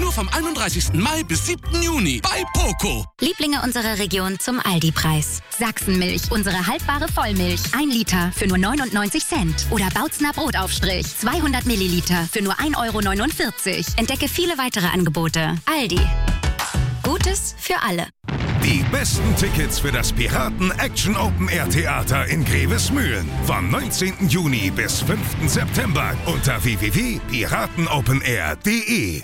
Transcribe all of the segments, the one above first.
Nur vom 31. Mai bis 7. Juni bei Poco. Lieblinge unserer Region zum Aldi-Preis. Sachsenmilch, unsere haltbare Vollmilch. 1 Liter für nur 99 Cent. Oder Bautzner Brotaufstrich. 200 Milliliter für nur 1,49 €. Entdecke viele weitere Angebote. Aldi. Gutes für alle. Die besten Tickets für das Piraten-Action-Open-Air-Theater in Grevesmühlen. Vom 19. Juni bis 5. September unter www.piratenopenair.de.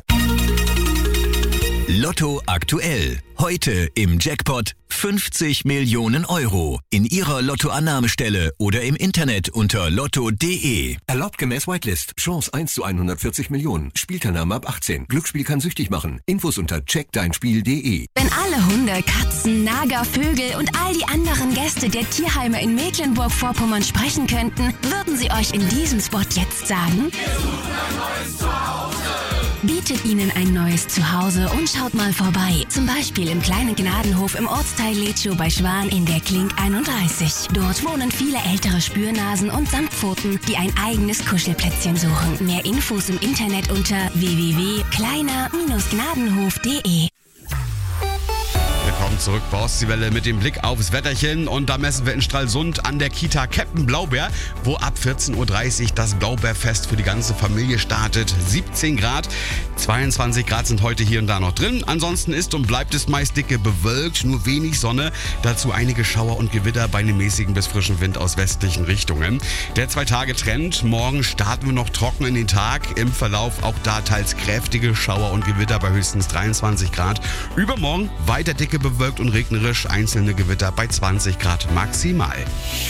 Lotto aktuell. Heute im Jackpot 50 Millionen €. In Ihrer Lottoannahmestelle oder im Internet unter lotto.de. Erlaubt gemäß Whitelist. Chance 1 zu 140 Millionen. Spielteilnahme ab 18. Glücksspiel kann süchtig machen. Infos unter checkdeinspiel.de. Wenn alle Hunde, Katzen, Nager, Vögel und all die anderen Gäste der Tierheime in Mecklenburg-Vorpommern sprechen könnten, würden sie euch in diesem Spot jetzt sagen? Wir suchen ein neues Zuhause. Bietet ihnen ein neues Zuhause und schaut mal vorbei. Zum Beispiel im kleinen Gnadenhof im Ortsteil Letschow bei Schwan in der Klink 31. Dort wohnen viele ältere Spürnasen und Samtpfoten, die ein eigenes Kuschelplätzchen suchen. Mehr Infos im Internet unter www.kleiner-gnadenhof.de. Willkommen zurück bei Ostseewelle mit dem Blick aufs Wetterchen. Und da messen wir in Stralsund an der Kita Captain Blaubeer, wo ab 14.30 Uhr das Blaubeerfest für die ganze Familie startet. 17 Grad, 22 Grad sind heute hier und da noch drin. Ansonsten ist und bleibt es meist dicke bewölkt, nur wenig Sonne. Dazu einige Schauer und Gewitter bei einem mäßigen bis frischen Wind aus westlichen Richtungen. Der 2-Tage-Trend. Morgen starten wir noch trocken in den Tag. Im Verlauf auch da teils kräftige Schauer und Gewitter bei höchstens 23 Grad. Übermorgen weiter dicke bewölkt und regnerisch, einzelne Gewitter bei 20 Grad maximal.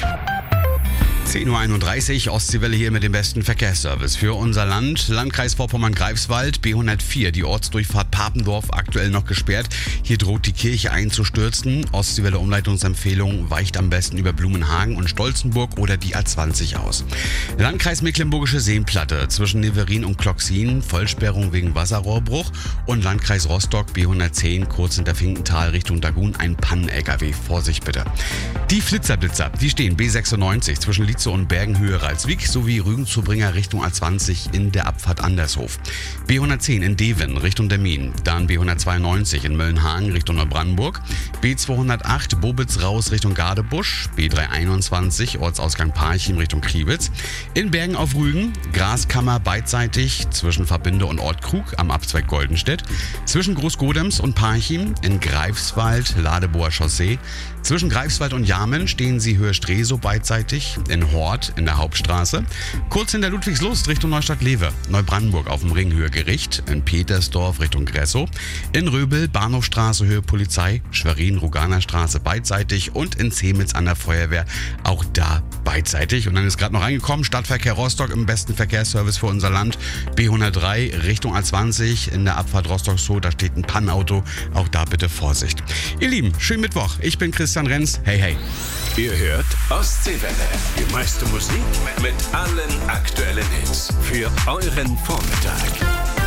10.31 Uhr, Ostseewelle hier mit dem besten Verkehrsservice für unser Land. Landkreis Vorpommern-Greifswald, B104, die Ortsdurchfahrt Papendorf aktuell noch gesperrt. Hier droht die Kirche einzustürzen. Ostseewelle Umleitungsempfehlung, weicht am besten über Blumenhagen und Stolzenburg oder die A20 aus. Landkreis Mecklenburgische Seenplatte, zwischen Neverin und Kloxin, Vollsperrung wegen Wasserrohrbruch. Und Landkreis Rostock, B110, kurz hinter Finkental Richtung Dagun, ein Pannen-LKW. Vorsicht bitte. Die Flitzerblitzer, die stehen B96 zwischen Lietzow und Bergenhöhe-Ralswiek sowie Rügen-Zubringer Richtung A20 in der Abfahrt Andershof. B110 in Deven Richtung Dermin, dann B192 in Möllenhagen Richtung Neubrandenburg, B208 Bobitz raus Richtung Gardebusch, B321 Ortsausgang Parchim Richtung Kriwitz, in Bergen auf Rügen, Graskammer beidseitig zwischen Verbinde und Ort Krug am Abzweig Goldenstedt, zwischen Großgodems und Parchim, in Greifswald Ladeboer Chaussee, zwischen Greifswald und Jarmen stehen sie Höhe Stresow beidseitig, in Hort in der Hauptstraße, kurz hinter Ludwigslust Richtung Neustadt-Lewe, Neubrandenburg auf dem Ring Höhe Gericht, in Petersdorf Richtung Gressow, in Röbel Bahnhofstraße Höhe Polizei, Schwerin-Ruganer Straße beidseitig und in Zemitz an der Feuerwehr auch da beidseitig. Und dann ist gerade noch reingekommen, Stadtverkehr Rostock im besten Verkehrsservice für unser Land, B103 Richtung A20 in der Abfahrt Rostock-Zoo, da steht ein Pannenauto, auch da bitte Vorsicht. Ihr Lieben, schönen Mittwoch, ich bin Christian Renz, hey hey. Ihr hört Ostseewelle. Die meiste Musik mit allen aktuellen Hits für euren Vormittag.